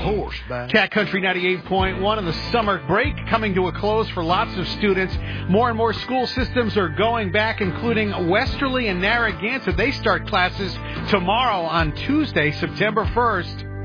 horseback. Cat Country 98.1 and the summer break coming to a close for lots of students. More and more school systems are going back, including Westerly and Narragansett. They start classes tomorrow on Tuesday, September 1st.